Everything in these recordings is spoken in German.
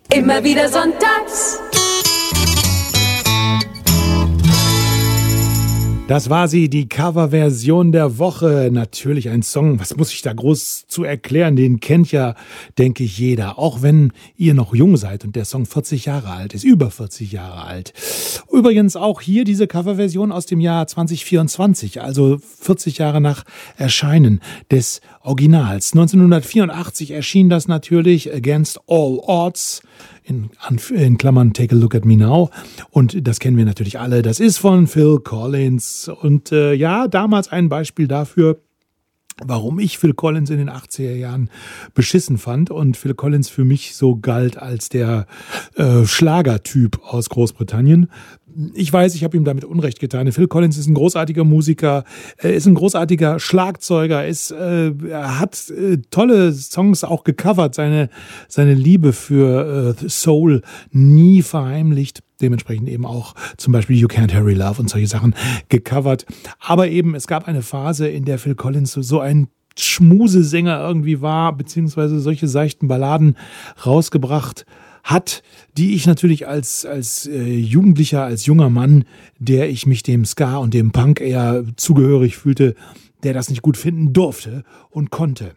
Immer wieder sonntags. Das war sie, die Coverversion der Woche. Natürlich ein Song, was muss ich da groß zu erklären? Den kennt ja, denke ich, jeder. Auch wenn ihr noch jung seid und der Song 40 Jahre alt ist, über 40 Jahre alt. Übrigens auch hier diese Coverversion aus dem Jahr 2024, also 40 Jahre nach Erscheinen des Originals. 1984 erschien das natürlich, Against All Odds. In Klammern Take a Look at Me Now. Und das kennen wir natürlich alle. Das ist von Phil Collins. Und ja, damals ein Beispiel dafür, warum ich Phil Collins in den 80er Jahren beschissen fand und Phil Collins für mich so galt als der Schlagertyp aus Großbritannien. Ich weiß, ich habe ihm damit Unrecht getan. Phil Collins ist ein großartiger Musiker, ist ein großartiger Schlagzeuger, er hat tolle Songs auch gecovert, seine Liebe für Soul nie verheimlicht. Dementsprechend eben auch zum Beispiel You Can't Hurry Love und solche Sachen gecovert. Aber eben, es gab eine Phase, in der Phil Collins so ein Schmusesänger irgendwie war, beziehungsweise solche seichten Balladen rausgebracht hat, die ich natürlich als Jugendlicher, als junger Mann, der ich mich dem Ska und dem Punk eher zugehörig fühlte, der das nicht gut finden durfte und konnte.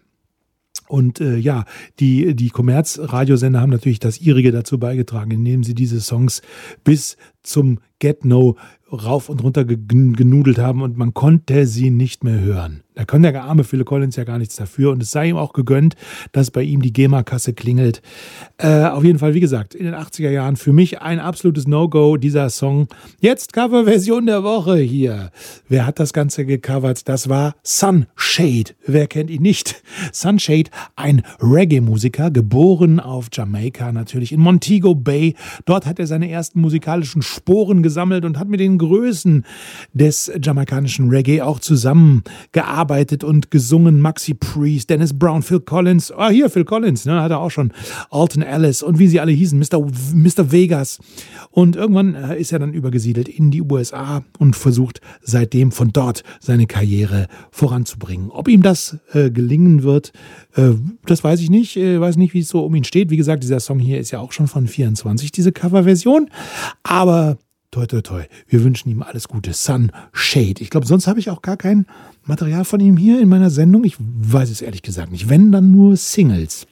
Und ja, die Kommerzradiosender haben natürlich das ihrige dazu beigetragen, indem sie diese Songs bis zum Get-No rauf und runter genudelt haben und man konnte sie nicht mehr hören. Da kann der arme Phil Collins ja gar nichts dafür und es sei ihm auch gegönnt, dass bei ihm die GEMA-Kasse klingelt. Auf jeden Fall, wie gesagt, in den 80er Jahren für mich ein absolutes No-Go, dieser Song. Jetzt Coverversion der Woche hier. Wer hat das Ganze gecovert? Das war Sunshade. Wer kennt ihn nicht? Sunshade, ein Reggae-Musiker, geboren auf Jamaika, natürlich in Montego Bay. Dort hat er seine ersten musikalischen Sporen gesammelt und hat mit den Größen des jamaikanischen Reggae auch zusammengearbeitet und gesungen. Maxi Priest, Dennis Brown, Phil Collins. Hier Phil Collins, ne, hat er auch schon. Alton Ellis und wie sie alle hießen, Mr. Vegas. Und irgendwann ist er dann übergesiedelt in die USA und versucht seitdem von dort seine Karriere voranzubringen. Ob ihm das gelingen wird, das weiß ich nicht. Ich weiß nicht, wie es so um ihn steht. Wie gesagt, dieser Song hier ist ja auch schon von 24, diese Coverversion. Aber toi, toi, toi. Wir wünschen ihm alles Gute. Sunshade. Ich glaube, sonst habe ich auch gar kein Material von ihm hier in meiner Sendung. Ich weiß es ehrlich gesagt nicht. Wenn, dann nur Singles.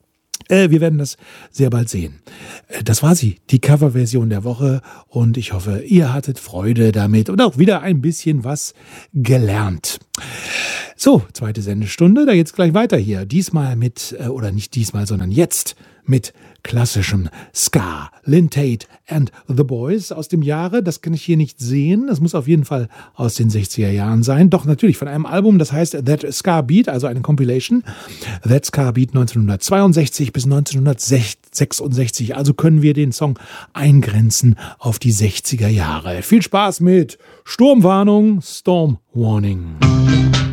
Wir werden das sehr bald sehen. Das war sie, die Coverversion der Woche. Und ich hoffe, ihr hattet Freude damit und auch wieder ein bisschen was gelernt. So, zweite Sendestunde. Da geht's gleich weiter hier. Diesmal mit, oder nicht diesmal, sondern jetzt mit klassischem Ska. Lynn Tate and the Boys aus dem Jahre, das kann ich hier nicht sehen, das muss auf jeden Fall aus den 60er Jahren sein, doch natürlich von einem Album, das heißt That Ska Beat, also eine Compilation, That Ska Beat 1962 bis 1966, also können wir den Song eingrenzen auf die 60er Jahre. Viel Spaß mit Sturmwarnung, Storm Warning.